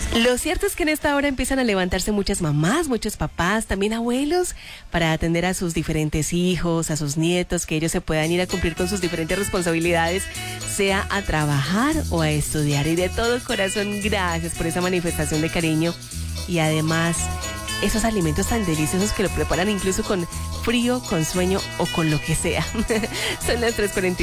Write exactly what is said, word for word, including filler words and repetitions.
Lo cierto es que en esta hora empiezan a levantarse muchas mamás, muchos papás, también abuelos, para atender a sus diferentes hijos, a sus nietos, que ellos se puedan ir a cumplir con sus diferentes responsabilidades, sea a trabajar o a estudiar. Y de todo corazón, gracias por esa manifestación de cariño y además esos alimentos tan deliciosos que lo preparan incluso con frío, con sueño o con lo que sea. Son las tres cuarenta y